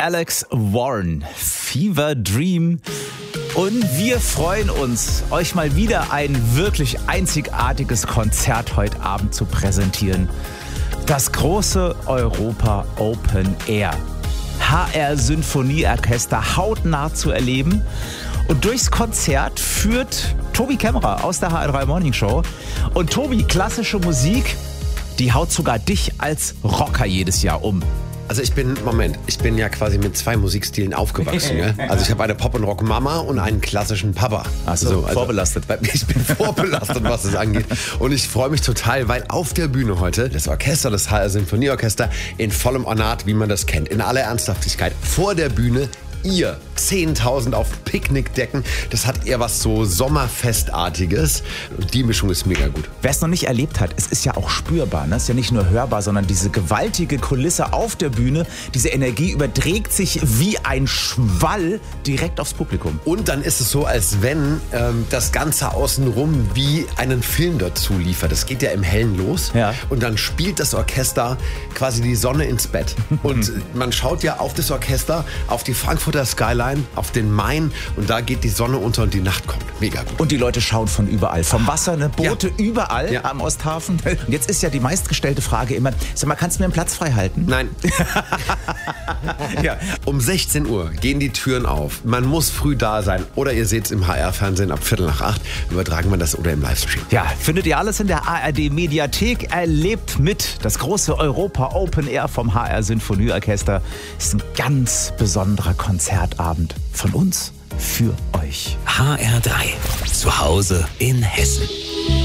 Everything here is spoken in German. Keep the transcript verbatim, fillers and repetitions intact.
Alex Warren, Fever Dream. Und wir freuen uns, euch mal wieder ein wirklich einzigartiges Konzert heute Abend zu präsentieren. Das große Europa Open Air. H R Sinfonieorchester hautnah zu erleben. Und durchs Konzert führt Tobi Kämmerer aus der H R drei Morning Show. Und Tobi, klassische Musik, die haut sogar dich als Rocker jedes Jahr um. Also ich bin, Moment, ich bin ja quasi mit zwei Musikstilen aufgewachsen. Ja? Also ich habe eine Pop- und Rock-Mama und einen klassischen Papa. Ach so, so also vorbelastet. Ich bin vorbelastet, was das angeht. Und ich freue mich total, weil auf der Bühne heute das Orchester, das H R Sinfonieorchester, in vollem Ornat, wie man das kennt, in aller Ernsthaftigkeit, vor der Bühne, ihr zehntausend auf Picknickdecken. Das hat eher was so Sommerfestartiges. Und die Mischung ist mega gut. Wer es noch nicht erlebt hat, es ist ja auch spürbar. Ne? Es ist ja nicht nur hörbar, sondern diese gewaltige Kulisse auf der Bühne, diese Energie überträgt sich wie ein Schwall direkt aufs Publikum. Und dann ist es so, als wenn ähm, das Ganze außenrum wie einen Film dazu liefert. Das geht ja im Hellen los. Ja. Und dann spielt das Orchester quasi die Sonne ins Bett. Und man schaut ja auf das Orchester, auf die Frankfurter Skyline, auf den Main, und da geht die Sonne unter und die Nacht kommt. Mega gut. Und die Leute schauen von überall. Vom Wasser, ne, Boote ja. überall ja. am Osthafen. Und jetzt ist ja die meistgestellte Frage immer, sag mal, kannst du mir einen Platz frei halten? Nein. ja. Um sechzehn Uhr gehen die Türen auf. Man muss früh da sein. Oder ihr seht es im H R-Fernsehen ab Viertel nach acht. Übertragen wir das oder im Livestream. Ja, findet ihr alles in der A R D-Mediathek. Erlebt mit. Das große Europa Open Air vom H R Sinfonieorchester ist ein ganz besonderer Konzertabend von uns für euch. H R drei. Zu Hause in Hessen.